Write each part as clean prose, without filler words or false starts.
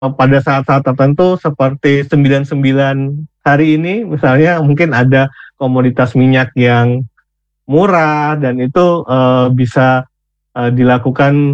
pada saat-saat tertentu seperti 99 hari ini misalnya mungkin ada komoditas minyak yang murah dan itu bisa dilakukan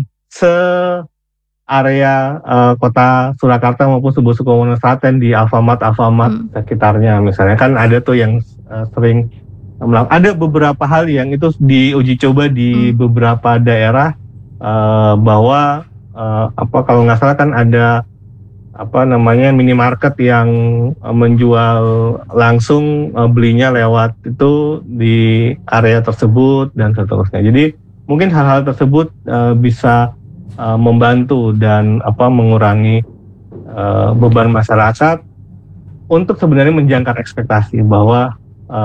area kota Surakarta maupun Subosukomono Klaten di Alfamart sekitarnya misalnya kan ada tuh yang sering ada beberapa hal yang itu diuji coba di beberapa daerah bahwa kalau nggak salah kan ada minimarket yang menjual langsung belinya lewat itu di area tersebut dan seterusnya. Jadi mungkin hal-hal tersebut bisa membantu dan mengurangi beban masyarakat untuk sebenarnya menjangkau ekspektasi bahwa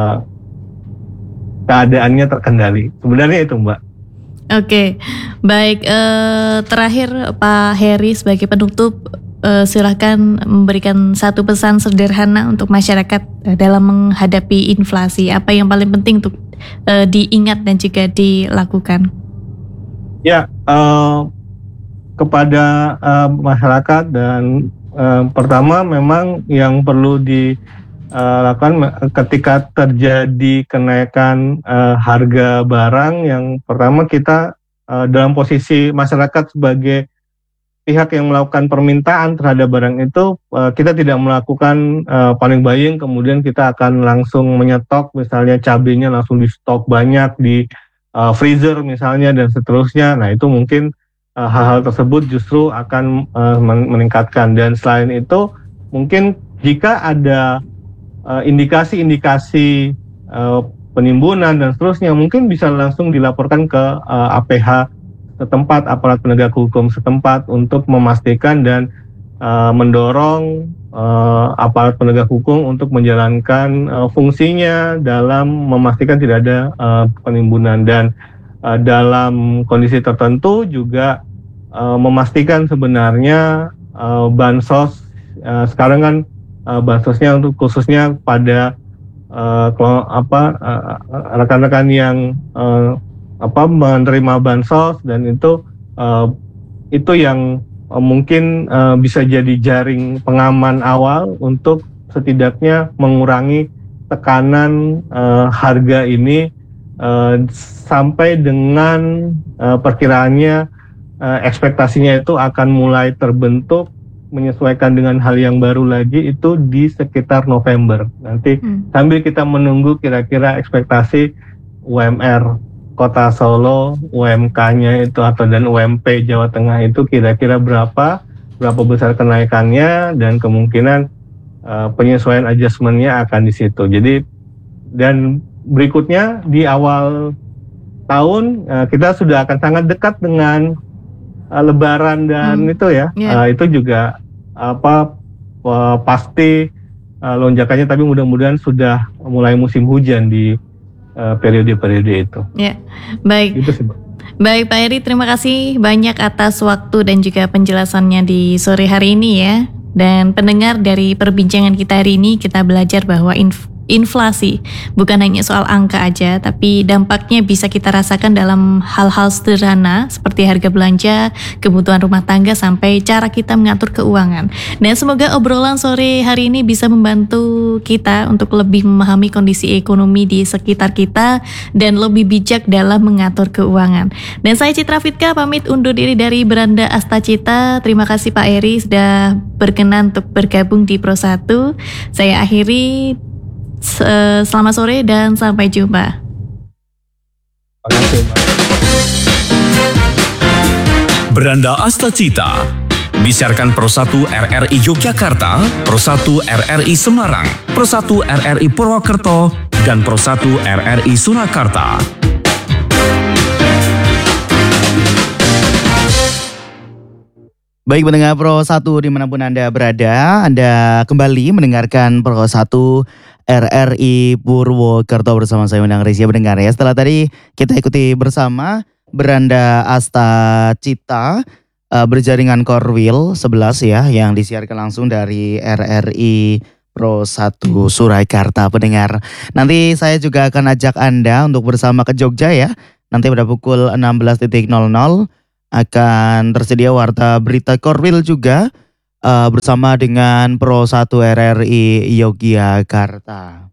keadaannya terkendali. Sebenarnya itu, Mbak. Oke, baik. Terakhir Pak Heri sebagai penutup, silakan memberikan satu pesan sederhana untuk masyarakat dalam menghadapi inflasi. Apa yang paling penting untuk diingat dan juga dilakukan? Ya, kepada masyarakat dan pertama memang yang perlu dilakukan ketika terjadi kenaikan harga barang, yang pertama kita dalam posisi masyarakat sebagai pihak yang melakukan permintaan terhadap barang itu, kita tidak melakukan panic buying kemudian kita akan langsung menyetok misalnya cabenya langsung di stok banyak di freezer misalnya dan seterusnya. Nah itu mungkin hal-hal tersebut justru akan meningkatkan. Dan selain itu mungkin jika ada indikasi-indikasi penimbunan dan seterusnya mungkin bisa langsung dilaporkan ke APH setempat, aparat penegak hukum setempat untuk memastikan dan mendorong aparat penegak hukum untuk menjalankan fungsinya dalam memastikan tidak ada penimbunan. Dan dalam kondisi tertentu juga memastikan sebenarnya bansos sekarang kan bansosnya untuk khususnya pada rekan-rekan yang menerima bansos, dan itu yang mungkin bisa jadi jaring pengaman awal untuk setidaknya mengurangi tekanan harga ini sampai dengan perkiraannya ekspektasinya itu akan mulai terbentuk menyesuaikan dengan hal yang baru lagi itu di sekitar November nanti, sambil kita menunggu kira-kira ekspektasi UMR Kota Solo, UMK-nya itu dan UMP Jawa Tengah itu kira-kira berapa besar kenaikannya, dan kemungkinan penyesuaian adjustment-nya akan di situ. Jadi dan berikutnya di awal tahun kita sudah akan sangat dekat dengan Lebaran dan itu juga pasti lonjakannya, tapi mudah-mudahan sudah mulai musim hujan di periode-periode itu. Ya, baik. Itu sih, Mbak. Baik Pak Heri, terima kasih banyak atas waktu dan juga penjelasannya di sore hari ini ya. Dan pendengar, dari perbincangan kita hari ini kita belajar bahwa inflasi bukan hanya soal angka aja, tapi dampaknya bisa kita rasakan dalam hal-hal sederhana seperti harga belanja, kebutuhan rumah tangga, sampai cara kita mengatur keuangan. Dan semoga obrolan sore hari ini bisa membantu kita untuk lebih memahami kondisi ekonomi di sekitar kita dan lebih bijak dalam mengatur keuangan. Dan saya Citra Fitka pamit undur diri dari Beranda Astacita. Terima kasih Pak Heri sudah berkenan untuk bergabung di Pro 1. Saya akhiri. Selamat sore dan sampai jumpa. Terima kasih, Mbak. Beranda Astacita disiarkan Pro 1 RRI Yogyakarta, Pro 1 RRI Semarang, Pro 1 RRI Purwokerto, dan Pro 1 RRI Surakarta. Baik pendengar Pro 1 dimanapun Anda berada, Anda kembali mendengarkan Pro 1 RRI Purwokerto bersama saya Undang Rizya pendengar ya. Setelah tadi kita ikuti bersama Beranda Astacita berjaringan Korwil 11 ya, yang disiarkan langsung dari RRI Pro 1 Surakarta pendengar. Nanti saya juga akan ajak Anda untuk bersama ke Jogja ya. Nanti pada pukul 16.00 akan tersedia warta berita Korwil juga bersama dengan Pro 1 RRI Yogyakarta.